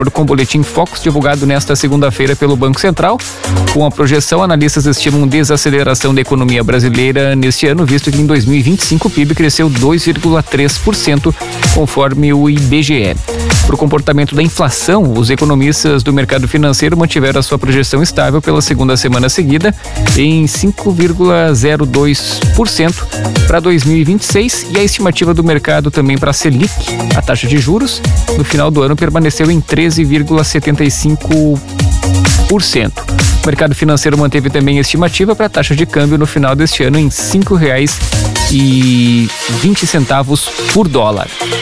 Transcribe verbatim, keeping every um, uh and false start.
com o boletim Focus divulgado nesta segunda-feira pelo Banco Central. Com a projeção, analistas estimam desaceleração da economia brasileira neste ano, visto que em dois mil e vinte e cinco o P I B cresceu dois vírgula três por cento, conforme o I B G E. Para o comportamento da inflação, os economistas do mercado financeiro mantiveram a sua projeção estável pela segunda semana seguida em cinco vírgula zero dois por cento para dois mil e vinte e seis, e a estimativa do mercado também para a Selic, a taxa de juros, no final do ano permaneceu em treze vírgula setenta e cinco por cento. O mercado financeiro manteve também a estimativa para a taxa de câmbio no final deste ano em cinco reais e vinte centavos por dólar.